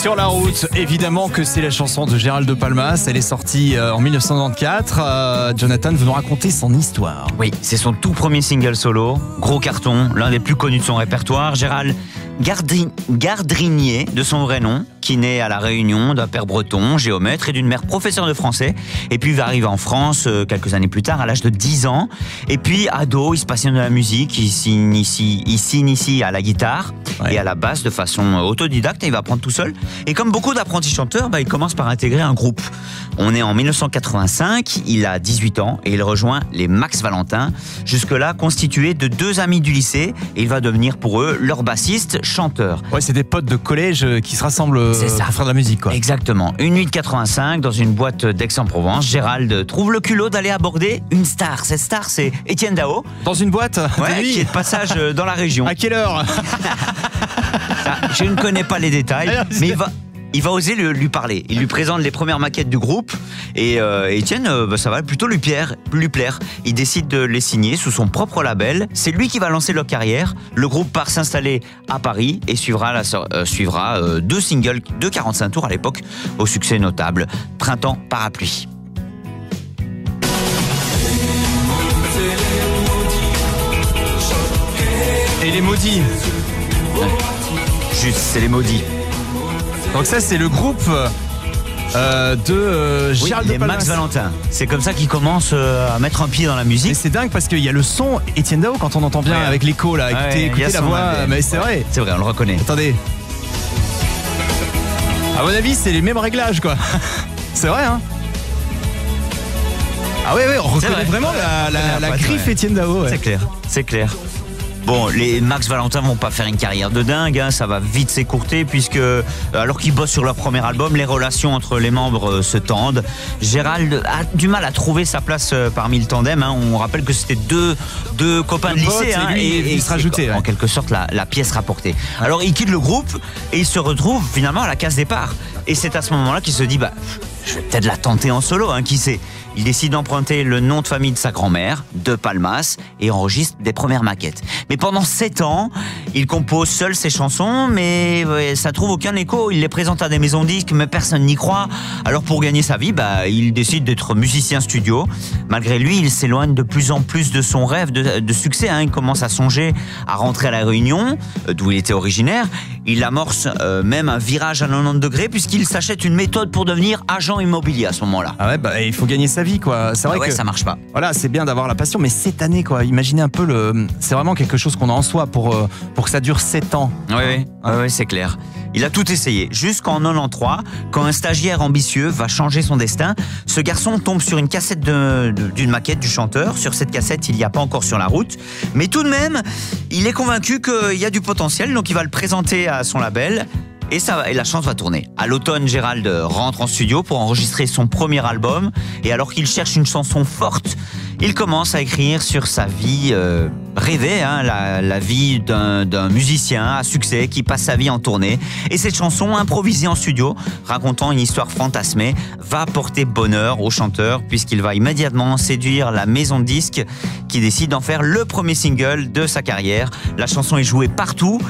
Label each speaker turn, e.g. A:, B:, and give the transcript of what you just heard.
A: Sur la route, évidemment que c'est la chanson de Gérald de Palmas. Elle est sortie en 1994. Jonathan veut nous raconter son histoire.
B: Oui, c'est son tout premier single solo. Gros carton, l'un des plus connus de son répertoire. Gérald Gardrinier, de son vrai nom, qui naît à La Réunion d'un père breton, géomètre, et d'une mère professeure de français. Et puis il va arriver en France quelques années plus tard, à l'âge de 10 ans. Et puis, ado, il se passionne de la musique. Il s'initie à la guitare et à la basse de façon autodidacte. Et il va apprendre tout seul. Et comme beaucoup d'apprentis chanteurs, il commence par intégrer un groupe. On est en 1985, il a 18 ans et il rejoint les Max Valentin, jusque-là constitué de deux amis du lycée, et il va devenir pour eux leur bassiste, chanteur.
A: Ouais, c'est des potes de collège qui se rassemblent pour faire de la musique, quoi.
B: Exactement. Une nuit de 85, dans une boîte d'Aix-en-Provence, Gérald trouve le culot d'aller aborder une star. Cette star, c'est Étienne Dao.
A: Dans une boîte
B: Qui est de passage dans la région.
A: À quelle heure?
B: Je ne connais pas les détails, mais il va oser lui parler. Il lui présente les premières maquettes du groupe et Étienne, ça va plutôt lui plaire. Il décide de les signer sous son propre label. C'est lui qui va lancer leur carrière. Le groupe part s'installer à Paris et suivra deux singles de 45 tours à l'époque, au succès notable. Printemps, Parapluie.
A: Et les maudits.
B: Juste, c'est les maudits.
A: Donc ça, c'est le groupe de Gérald de Palmas.
B: Max Valentin. C'est comme ça qu'il commence à mettre un pied dans la musique.
A: Et c'est dingue parce qu'il y a le son Étienne Dao quand on entend bien avec l'écho là. Écoutez la voix, mais c'est vrai.
B: C'est vrai, on le reconnaît.
A: Attendez. À mon avis, c'est les mêmes réglages, quoi. C'est vrai, hein? Ah ouais, on reconnaît vraiment la griffe Étienne Dao. Ouais.
B: C'est clair. Bon, les Max Valentin vont pas faire une carrière de dingue, hein, ça va vite s'écourter puisque, alors qu'ils bossent sur leur premier album, les relations entre les membres se tendent. Gérald a du mal à trouver sa place parmi le tandem. Hein. On rappelle que c'était deux copains de lycée,
A: et il se rajoutait
B: en quelque sorte la pièce rapportée. Alors il quitte le groupe et il se retrouve finalement à la case départ. Et c'est à ce moment-là qu'il se dit, je vais peut-être la tenter en solo, hein, qui sait. Il décide d'emprunter le nom de famille de sa grand-mère, de Palmas, et enregistre des premières maquettes. Mais pendant 7 ans, il compose seul ses chansons, mais ça trouve aucun écho. Il les présente à des maisons de disques, mais personne n'y croit. Alors pour gagner sa vie, il décide d'être musicien studio. Malgré lui, il s'éloigne de plus en plus de son rêve de succès. Hein. Il commence à songer à rentrer à La Réunion, d'où il était originaire. Il amorce même un virage à 90 degrés, puisqu'il s'achète une méthode pour devenir agent immobilier à ce moment-là.
A: Ah ouais, il faut gagner sa vie, quoi. C'est vrai que
B: ça marche pas.
A: Voilà, c'est bien d'avoir la passion, mais cette année, quoi. Imaginez un peu c'est vraiment quelque chose qu'on a en soi pour que ça dure 7 ans.
B: Oui, c'est clair. Il a tout essayé, jusqu'en 93, quand un stagiaire ambitieux va changer son destin. Ce garçon tombe sur une cassette d'une maquette du chanteur. Sur cette cassette, il n'y a pas encore Sur la route. Mais tout de même, il est convaincu qu'il y a du potentiel, donc il va le présenter à son label. Et la chance va tourner. À l'automne, Gérald rentre en studio pour enregistrer son premier album. Et alors qu'il cherche une chanson forte, il commence à écrire sur sa vie rêvée, hein, la vie d'un musicien à succès qui passe sa vie en tournée. Et cette chanson, improvisée en studio, racontant une histoire fantasmée, va porter bonheur au chanteur, puisqu'il va immédiatement séduire la maison de disques qui décide d'en faire le premier single de sa carrière. La chanson est jouée partout.